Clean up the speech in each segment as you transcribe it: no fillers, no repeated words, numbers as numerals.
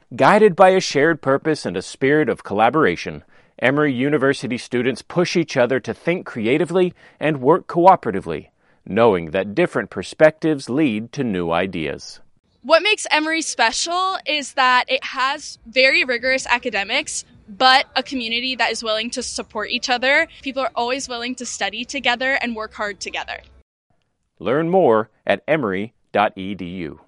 Guided by a shared purpose and a spirit of collaboration, Emory University students push each other to think creatively and work cooperatively, knowing that different perspectives lead to new ideas. What makes Emory special is that it has very rigorous academics, but a community that is willing to support each other. People are always willing to study together and work hard together. Learn more at emory.edu.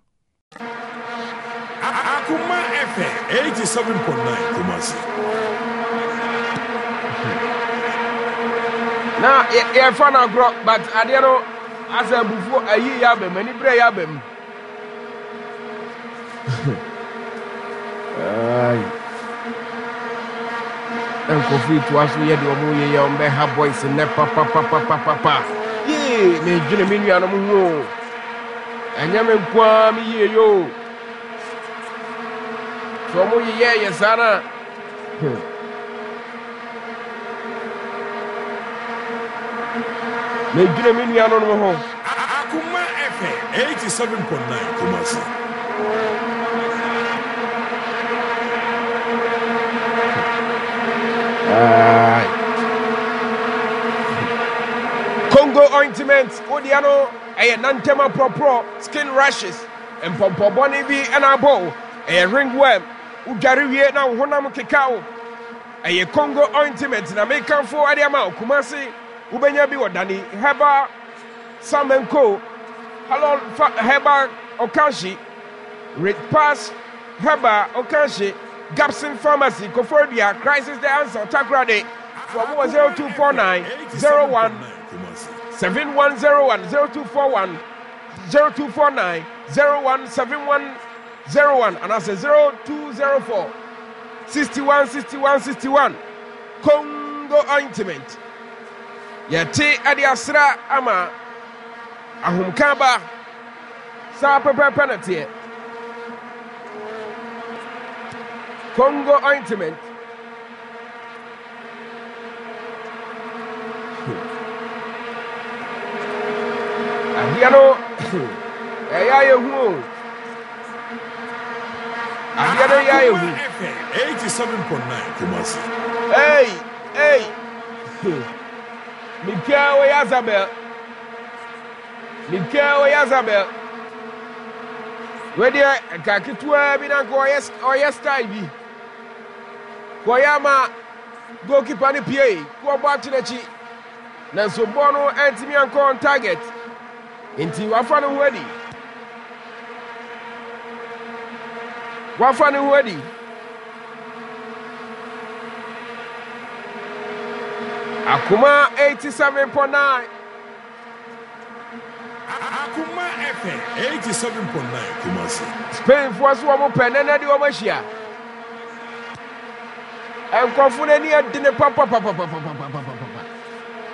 Akuma FM 87.9 Kumasi. Na ye fana gro but ade no asambufu ayi ya bem ani bre ya bem. Ai. Enkofi to aso ye de omo ye ombe ha boys ne pa. Ye me dwene me nua no mo ho. Anya me kwa mi ye yo. So mo ye sana. Me dwene me nua no ho. Akuma FM 87.9 Kumasi. Congo ointment, Odiano, a Nantema Pro, skin rashes, and Pompoboni B and a bow, a ringworm, Ugari now Honam Kikao, a Congo ointment, and American for Adiama, Kumasi, Ubenyabi or Dani, Heba, Sam and Co, Hello, Heba Okashi, Red Pass, Heba Okashi, Gapson Pharmacy, Cofordia, Crisis the Answer, Takrade, from 0249 01 7101 0241 0249 017101 and I say 0204 61 Congo ointment. Yate Adiasra Ama Ahumkaba Sa Pepe penalty. Congo ointment. Adiano, Ayahu. Adiano Yahu. 87.9 Kumasi. Hey. Mikael Yazabel. Where there, Kakitua Binanko, yes, Taibi. Koyama, goalkeeper ni PA, kwa Bachinechi. Nanso Bono Antimi on target. Inti wafana wedi. Akuma 87.9. Akuma FM 87.9 Kumasi. Spain for us one penena di omashia. And Kofune ni adine papa.